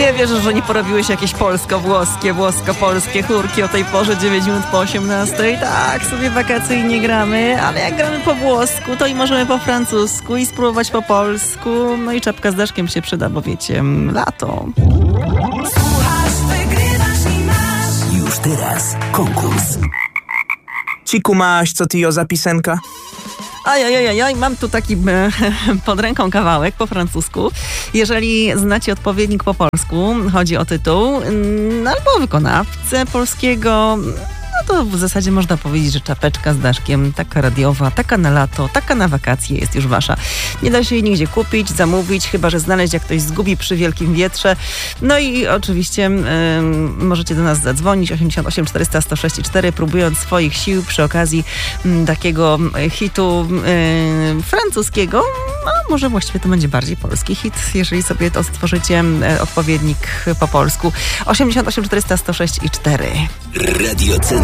Nie wierzę, że nie porobiły się jakieś polsko-włoskie, włosko-polskie chórki o tej porze 9 minut po 18. Tak, sobie wakacyjnie gramy, ale jak gramy po włosku, to i możemy po francusku i spróbować po polsku. No i czapka z daszkiem się przyda, bo wiecie, lato. Słuchasz, wygrywasz i masz. Już teraz konkurs. Ciku maś, co ty o zapisenka? Ajajajaj, mam tu taki pod ręką kawałek po francusku. Jeżeli znacie odpowiednik po polsku, chodzi o tytuł, albo wykonawcę polskiego, no to w zasadzie można powiedzieć, że czapeczka z daszkiem, taka radiowa, taka na lato, taka na wakacje jest już wasza. Nie da się jej nigdzie kupić, zamówić, chyba że znaleźć, jak ktoś zgubi przy wielkim wietrze. No i oczywiście możecie do nas zadzwonić 88 400 106 4, próbując swoich sił przy okazji takiego hitu francuskiego. No, może właściwie to będzie bardziej polski hit, jeżeli sobie to stworzycie odpowiednik po polsku. 88 400 106 4. Radio